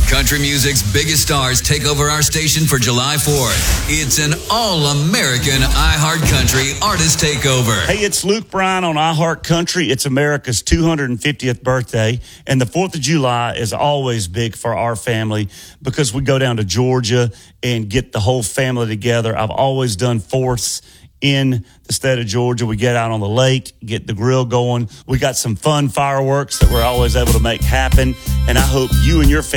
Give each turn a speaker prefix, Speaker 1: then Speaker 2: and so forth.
Speaker 1: Country music's biggest stars take over our station for July 4th. It's an all-American iHeart Country artist takeover.
Speaker 2: Hey, it's Luke Bryan on iHeart Country. It's America's 250th birthday, and the 4th of July is always big for our family because we go down to Georgia and get the whole family together. I've always done 4ths in the state of Georgia. We get out on the lake, get the grill going. We got some fun fireworks that we're always able to make happen, and I hope you and your family